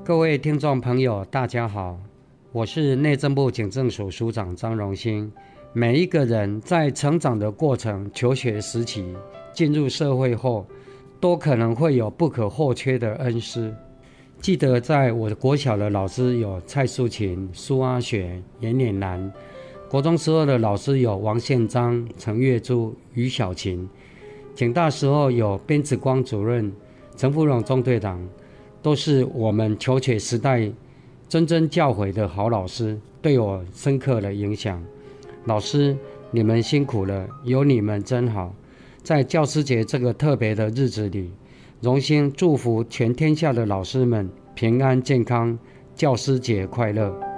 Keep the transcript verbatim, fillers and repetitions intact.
各位听众朋友，大家好，我是内政部警政署署长张荣兴。每一个人在成长的过程、求学时期、进入社会后，都可能会有不可或缺的恩师。记得在我国小的老师有蔡淑琴、苏阿雪、严脸兰；国中时候的老师有王宪章、陈月珠、于小琴；警大时候有边子光主任、陈福荣中队长，都是我们求学时代谆谆教诲的好老师，对我深刻的影响。老师，你们辛苦了，有你们真好。在教师节这个特别的日子里，荣幸祝福全天下的老师们平安健康，教师节快乐。